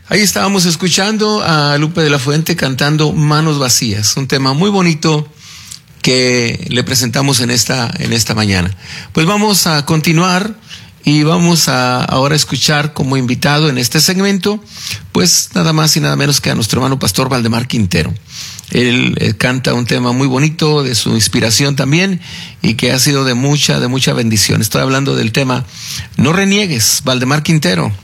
Ahí estábamos escuchando a Lupe de la Fuente cantando Manos Vacías, un tema muy bonito que le presentamos en esta mañana. Pues vamos a continuar y vamos a ahora escuchar como invitado en este segmento, pues nada más y nada menos que a nuestro hermano pastor Valdemar Quintero. Él canta un tema muy bonito de su inspiración también y que ha sido de mucha bendición. Estoy hablando del tema No reniegues, Valdemar Quintero.